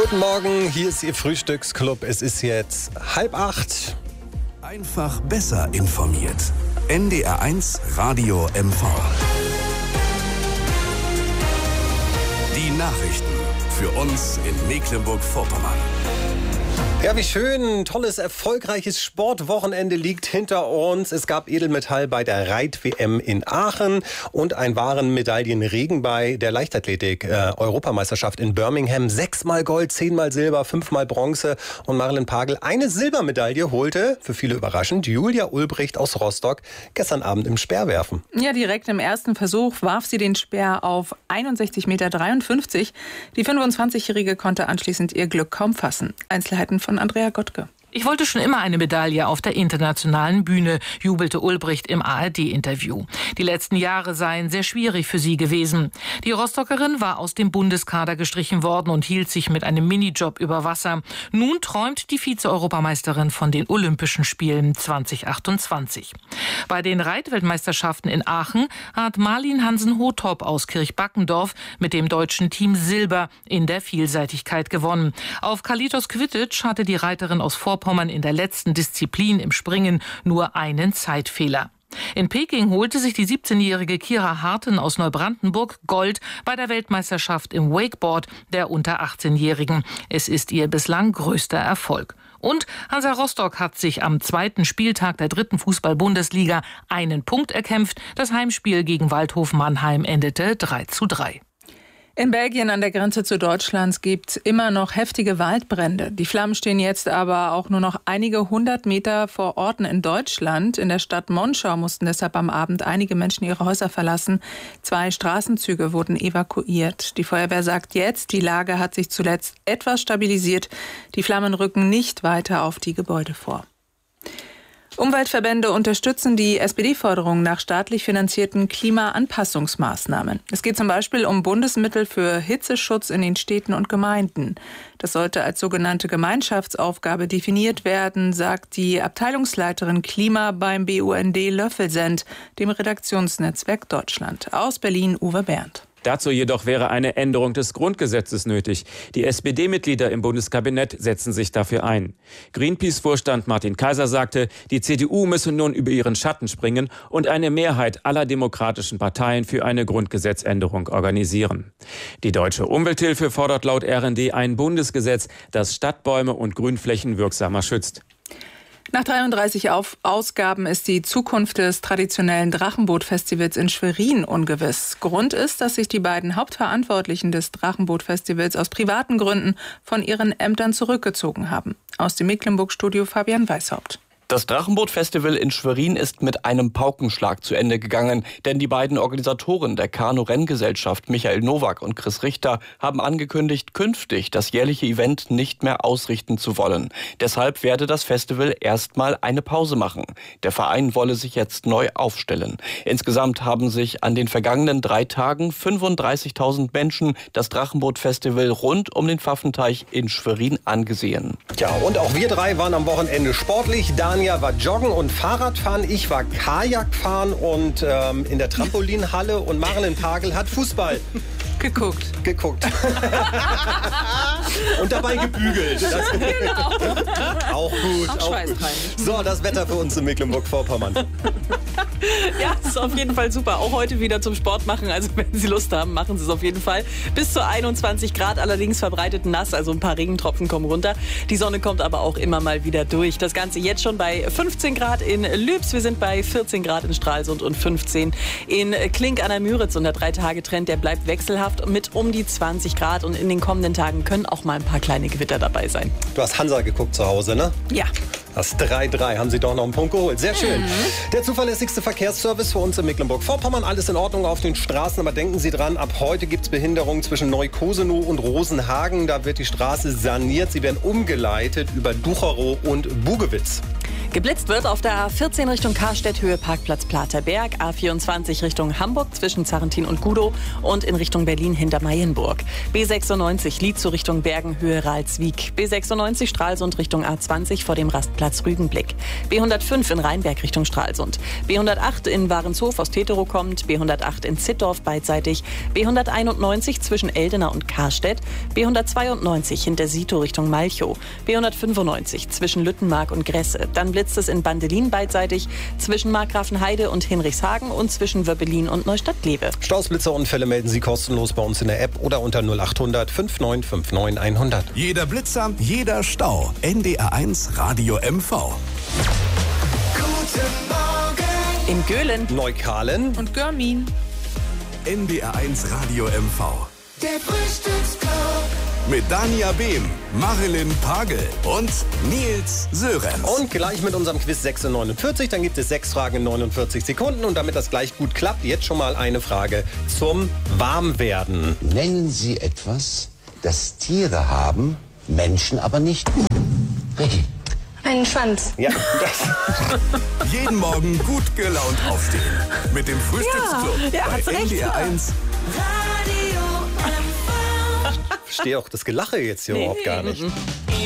Guten Morgen, hier ist Ihr Frühstücksclub. Es ist jetzt 7:30. Einfach besser informiert. NDR1 Radio MV. Die Nachrichten für uns in Mecklenburg-Vorpommern. Ja, wie schön. Ein tolles, erfolgreiches Sportwochenende liegt hinter uns. Es gab Edelmetall bei der Reit-WM in Aachen und einen wahren Medaillenregen bei der Leichtathletik-Europameisterschaft in Birmingham. 6-mal Gold, 10-mal Silber, 5-mal Bronze. Und Marilyn Pagel eine Silbermedaille holte, für viele überraschend, Julia Ulbricht aus Rostock gestern Abend im Speerwerfen. Ja, direkt im ersten Versuch warf sie den Speer auf 61,53 Meter. Die 25-Jährige konnte anschließend ihr Glück kaum fassen. Einzelheiten von Andrea Gottke. Ich wollte schon immer eine Medaille auf der internationalen Bühne, jubelte Ulbricht im ARD-Interview. Die letzten Jahre seien sehr schwierig für sie gewesen. Die Rostockerin war aus dem Bundeskader gestrichen worden und hielt sich mit einem Minijob über Wasser. Nun träumt die Vize-Europameisterin von den Olympischen Spielen 2028. Bei den Reitweltmeisterschaften in Aachen hat Marlin Hansen-Hothop aus Kirchbackendorf mit dem deutschen Team Silber in der Vielseitigkeit gewonnen. Auf Kalitos Kvitic hatte die Reiterin aus Vorpommern in der letzten Disziplin im Springen nur einen Zeitfehler. In Peking holte sich die 17-jährige Kira Harten aus Neubrandenburg Gold bei der Weltmeisterschaft im Wakeboard der unter 18-Jährigen. Es ist ihr bislang größter Erfolg. Und Hansa Rostock hat sich am zweiten Spieltag der 3. Fußball-Bundesliga einen Punkt erkämpft. Das Heimspiel gegen Waldhof Mannheim endete 3:3. In Belgien an der Grenze zu Deutschland gibt es immer noch heftige Waldbrände. Die Flammen stehen jetzt aber auch nur noch einige 100 Meter vor Orten in Deutschland. In der Stadt Monschau mussten deshalb am Abend einige Menschen ihre Häuser verlassen. 2 Straßenzüge wurden evakuiert. Die Feuerwehr sagt jetzt, die Lage hat sich zuletzt etwas stabilisiert. Die Flammen rücken nicht weiter auf die Gebäude vor. Umweltverbände unterstützen die SPD-Forderung nach staatlich finanzierten Klimaanpassungsmaßnahmen. Es geht zum Beispiel um Bundesmittel für Hitzeschutz in den Städten und Gemeinden. Das sollte als sogenannte Gemeinschaftsaufgabe definiert werden, sagt die Abteilungsleiterin Klima beim BUND Löffelsend, dem Redaktionsnetzwerk Deutschland. Aus Berlin Uwe Berndt. Dazu jedoch wäre eine Änderung des Grundgesetzes nötig. Die SPD-Mitglieder im Bundeskabinett setzen sich dafür ein. Greenpeace-Vorstand Martin Kaiser sagte, die CDU müsse nun über ihren Schatten springen und eine Mehrheit aller demokratischen Parteien für eine Grundgesetzänderung organisieren. Die Deutsche Umwelthilfe fordert laut RND ein Bundesgesetz, das Stadtbäume und Grünflächen wirksamer schützt. Nach 33 Ausgaben ist die Zukunft des traditionellen Drachenboot-Festivals in Schwerin ungewiss. Grund ist, dass sich die beiden Hauptverantwortlichen des Drachenboot-Festivals aus privaten Gründen von ihren Ämtern zurückgezogen haben. Aus dem Mecklenburg-Studio Fabian Weishaupt. Das Drachenboot-Festival in Schwerin ist mit einem Paukenschlag zu Ende gegangen, denn die beiden Organisatoren der Kanu-Renngesellschaft, Michael Nowak und Chris Richter, haben angekündigt, künftig das jährliche Event nicht mehr ausrichten zu wollen. Deshalb werde das Festival erstmal eine Pause machen. Der Verein wolle sich jetzt neu aufstellen. Insgesamt haben sich an den vergangenen 3 Tagen 35.000 Menschen das Drachenboot-Festival rund um den Pfaffenteich in Schwerin angesehen. Ja, und auch wir 3 waren am Wochenende sportlich. Dania war Joggen und Fahrradfahren, ich war Kajakfahren und in der Trampolinhalle und Marilyn Pagel hat Fußball geguckt. Und dabei gebügelt. Genau. Auch gut. Auch gut. So, das Wetter für uns in Mecklenburg-Vorpommern. Ja, das ist auf jeden Fall super. Auch heute wieder zum Sport machen. Also wenn Sie Lust haben, machen Sie es auf jeden Fall. Bis zu 21 Grad, allerdings verbreitet nass. Also ein paar Regentropfen kommen runter. Die Sonne kommt aber auch immer mal wieder durch. Das Ganze jetzt schon bei 15 Grad in Lübs. Wir sind bei 14 Grad in Stralsund und 15 in Klink an der Müritz. Und der 3-Tage-Trend, der bleibt wechselhaft mit um die 20 Grad. Und in den kommenden Tagen können auch mal ein paar kleine Gewitter dabei sein. Du hast Hansa geguckt zu Hause, ne? Ja. Das 3:3 haben Sie doch noch einen Punkt geholt. Sehr schön. Der zuverlässigste Verkehrsservice für uns in Mecklenburg-Vorpommern. Alles in Ordnung auf den Straßen, aber denken Sie dran, ab heute gibt es Behinderungen zwischen Neukosenow und Rosenhagen. Da wird die Straße saniert. Sie werden umgeleitet über Ducherow und Bugewitz. Geblitzt wird auf der A14 Richtung Karstedt, Höhe Parkplatz Platerberg, A24 Richtung Hamburg zwischen Zarrentin und Gudow und in Richtung Berlin hinter Mayenburg. B96 Lietzow Richtung Bergen, Höhe Ralswiek. B96 Stralsund Richtung A20 vor dem Rastplatz Rügenblick. B105 in Rheinberg Richtung Stralsund. B108 in Warenshof aus Teterow kommt. B108 in Zittdorf beidseitig. B191 zwischen Eldena und Karstedt. B192 hinter Sito Richtung Malchow. B195 zwischen Lüttenmark und Gresse. Dann blitzt es in Bandelin beidseitig zwischen Markgrafenheide und Hinrichshagen und zwischen Wöbbelin und Neustadt-Glewe. Staus, Blitzerunfälle melden Sie kostenlos bei uns in der App oder unter 0800 5959 100. Jeder Blitzer, jeder Stau. NDR1 Radio MV. Guten Morgen. In Göhlen, Neukalen Und Görmin. NDR1 Radio MV. Der Frühstücksclub. Mit Dania Behm, Marilyn Pagel und Nils Sörenz. Und gleich mit unserem Quiz 6:49. Dann gibt es 6 Fragen in 49 Sekunden. Und damit das gleich gut klappt, jetzt schon mal eine Frage zum Warmwerden. Nennen Sie etwas, das Tiere haben, Menschen aber nicht. Ricky. Einen Schwanz. Ja, das. Jeden Morgen gut gelaunt aufstehen. Mit dem Frühstücksclub ja, bei hat's recht, NDR1. Radio MV. Ich verstehe auch das Gelache jetzt hier überhaupt gar nicht.